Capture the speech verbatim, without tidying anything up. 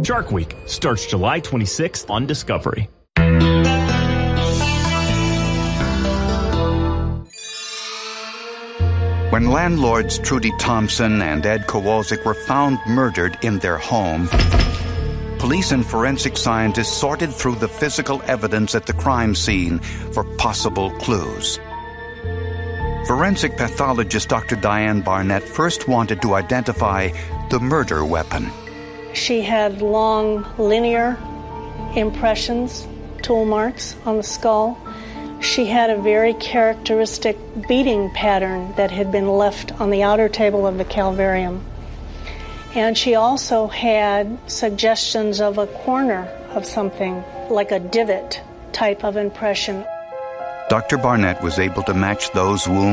Shark Week starts July twenty-sixth on Discovery. When landlords Trudy Thompson and Ed Kowalczyk were found murdered in their home, police and forensic scientists sorted through the physical evidence at the crime scene for possible clues. Forensic pathologist Doctor Diane Barnett first wanted to identify the murder weapon. She had long linear impressions, tool marks on the skull. She had a very characteristic beating pattern that had been left on the outer table of the calvarium. And she also had suggestions of a corner of something, like a divot type of impression. Doctor Barnett was able to match those wounds